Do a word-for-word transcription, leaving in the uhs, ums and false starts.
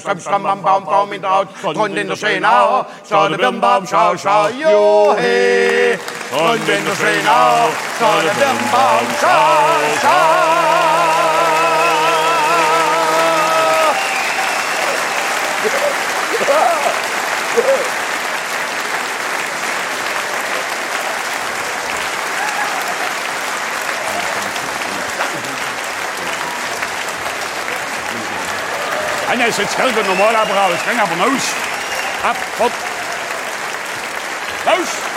Strøm, strøm, bam, bam, bam, min drag. Grund den, du senere, så er det bim, bam, så, så, jo, he. Grund den, du senere, så er det bim, bam, så, så. أنا ستخدم الموال أبغى أسكن أبو نوش أب خط نوش